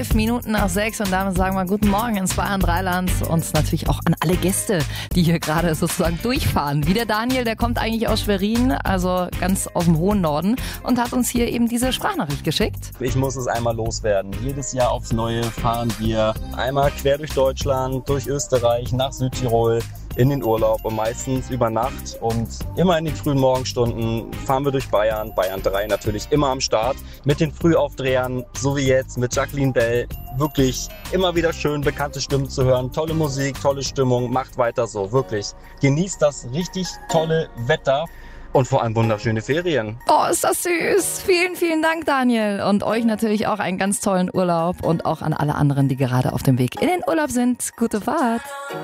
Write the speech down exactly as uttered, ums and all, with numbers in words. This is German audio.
Elf Minuten nach sechs und damit sagen wir guten Morgen ins Bayern Dreiland und natürlich auch an alle Gäste, die hier gerade sozusagen durchfahren. Wie der Daniel, der kommt eigentlich aus Schwerin, also ganz aus dem hohen Norden und hat uns hier eben diese Sprachnachricht geschickt. Ich muss es einmal loswerden. Jedes Jahr aufs Neue fahren wir einmal quer durch Deutschland, durch Österreich, nach Südtirol, in den Urlaub und meistens über Nacht und immer in den frühen Morgenstunden fahren wir durch Bayern. Bayern drei natürlich immer am Start mit den Frühaufdrehern, so wie jetzt mit Jacqueline Bell. Wirklich immer wieder schön, bekannte Stimmen zu hören. Tolle Musik, tolle Stimmung, macht weiter so, wirklich. Genießt das richtig tolle Wetter. Und vor allem wunderschöne Ferien. Oh, ist das süß. Vielen, vielen Dank, Daniel. Und euch natürlich auch einen ganz tollen Urlaub und auch an alle anderen, die gerade auf dem Weg in den Urlaub sind. Gute Fahrt.